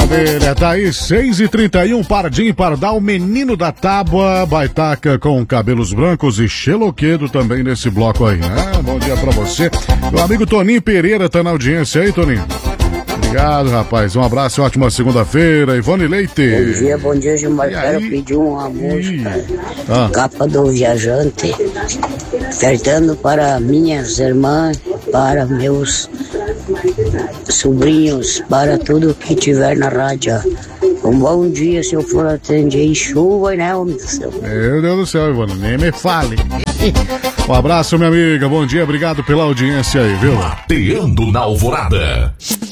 Maravilha, tá aí 6h31, Pardim Pardal, Menino da Tábua, Baitaca com cabelos brancos e Xeloquedo também nesse bloco aí, né? Bom dia pra você. Meu amigo Toninho Pereira tá na audiência aí, Toninho. Obrigado, rapaz. Um abraço, ótima segunda-feira. Ivone Leite. Bom dia, Gilmar. Quero pedir uma música. Capa do Viajante. Ofertando para minhas irmãs, para meus sobrinhos, para tudo que tiver na rádio. Um bom dia, se eu for atender em chuva, né, homem do céu? Meu Deus do céu, Ivone, nem me fale. Um abraço, minha amiga. Bom dia, obrigado pela audiência aí, viu? Mateando na Alvorada.